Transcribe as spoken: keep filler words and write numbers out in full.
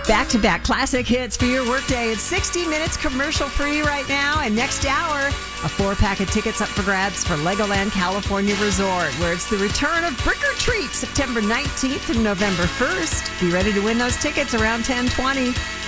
Back-to-back classic hits for your workday. It's sixty minutes commercial-free right now. And next hour, a four-pack of tickets up for grabs for Legoland California Resort, where it's the return of Brick or Treat, September nineteenth through November first. Be ready to win those tickets around ten twenty.